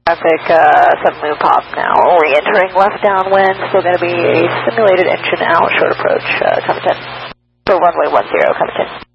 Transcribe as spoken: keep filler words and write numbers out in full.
Traffic, uh, seven moon pop now, re-entering left downwind, still going to be a simulated engine out, short approach, uh, coming ten. For runway one zero, coming ten.